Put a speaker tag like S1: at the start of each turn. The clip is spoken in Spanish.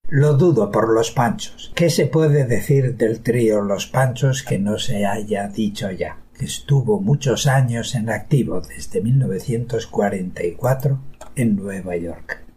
S1: Lo dudo por Los Panchos. ¿Qué se puede decir del trío Los Panchos que no se haya dicho ya? Que estuvo muchos años en activo desde 1944 en Nueva York.